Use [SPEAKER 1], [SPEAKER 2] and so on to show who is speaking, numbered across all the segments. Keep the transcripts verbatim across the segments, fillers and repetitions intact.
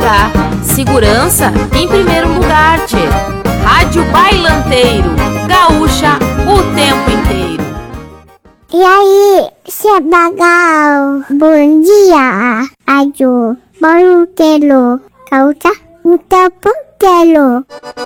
[SPEAKER 1] chegar. Segurança em primeiro lugar, tchê. Rádio Bailanteiro, gaúcha o tempo inteiro.
[SPEAKER 2] E aí, Sebagal, bom dia. Rádio Bailanteiro, gaúcha o tempo inteiro.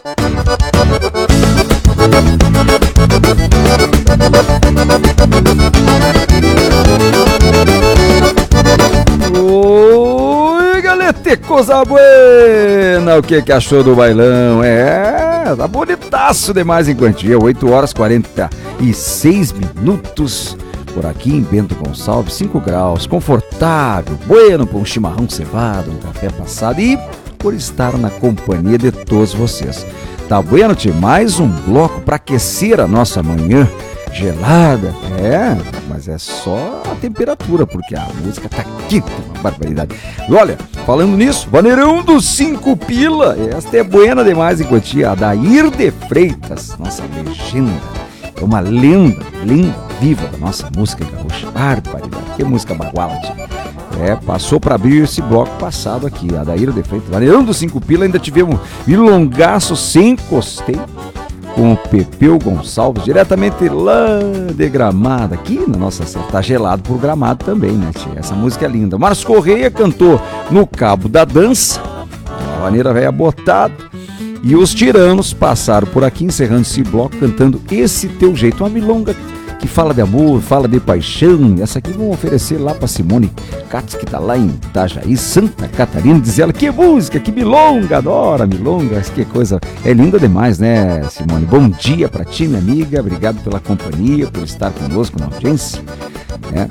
[SPEAKER 3] Oi, galete, coisa buena! O que que achou do bailão? É, tá bonitaço demais em quantia. oito horas e quarenta e seis minutos por aqui em Bento Gonçalves, cinco graus, confortável, bueno para um chimarrão cevado, um café passado e por estar na companhia de todos vocês. Tá bueno, tio? Mais um bloco para aquecer a nossa manhã gelada. É, mas é só a temperatura, porque a música tá aqui, uma barbaridade. E olha, falando nisso, Vaneirão dos Cinco Pila, esta é buena demais em quantia. Adair de Freitas, nossa legenda, é uma lenda, lenda viva da nossa música gaúcha. Barbaridade, que música baguala, tio. É, passou para abrir esse bloco passado aqui, Adair de Freitas. Vaneirão dos Cinco Pila, ainda tivemos milongaço sem costeio com o Pepeu Gonçalves, diretamente lá de Gramado, aqui na nossa serra. Tá gelado por Gramado também, né, tia? Essa música é linda. Márcio Correia cantou No Cabo da Dança, a maneira velha botada, e os Tiranos passaram por aqui, encerrando esse bloco, cantando Esse Teu Jeito, uma milonga que fala de amor, fala de paixão. Essa aqui vão oferecer lá pra Simone Katz, que tá lá em Itajaí, Santa Catarina. Diz ela, que música, que milonga, adora milonga, que coisa, é linda demais, né, Simone? Bom dia pra ti, minha amiga, obrigado pela companhia, por estar conosco na audiência, né?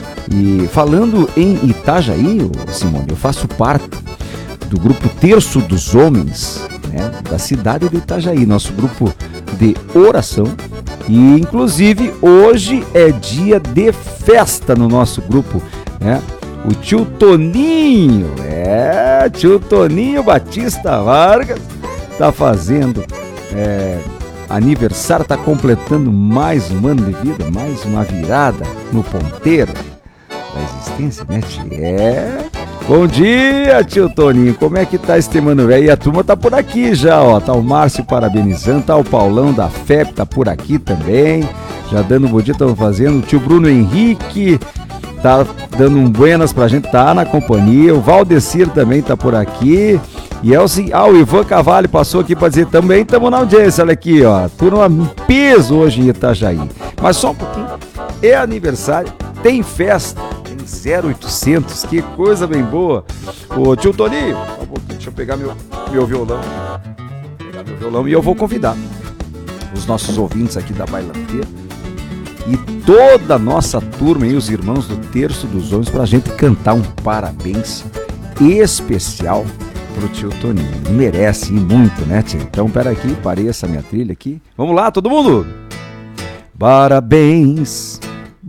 [SPEAKER 3] E falando em Itajaí, Simone, eu faço parte do grupo Terço dos Homens, né, da cidade de Itajaí, nosso grupo de oração. E inclusive hoje é dia de festa no nosso grupo, né? O tio Toninho, é, tio Toninho Batista Vargas tá fazendo é, aniversário, tá completando mais um ano de vida, mais uma virada no ponteiro da existência, né, tio? É. Bom dia, tio Toninho, como é que tá este mano velho? E a turma tá por aqui já, ó, tá o Márcio parabenizando, tá o Paulão da F E P, tá por aqui também, já dando um bom dia, estamos fazendo, o tio Bruno Henrique tá dando um buenas pra gente, tá na companhia, o Valdecir também tá por aqui, e é o seguinte, ah, o Ivan Cavalli passou aqui pra dizer, também estamos na audiência, olha aqui, ó, turma em peso hoje em Itajaí, mas só um pouquinho, é aniversário, tem festa, zero oitocentos, que coisa bem boa. Ô tio Toninho, um pouquinho, deixa eu pegar meu, meu violão. Pegar meu violão e eu vou convidar os nossos ouvintes aqui da Bailanteira e toda a nossa turma e os irmãos do Terço dos Homens pra gente cantar um parabéns especial pro tio Toninho. Merece muito, né, tio? Então, pera aqui, parei essa minha trilha aqui. Vamos lá, todo mundo? Parabéns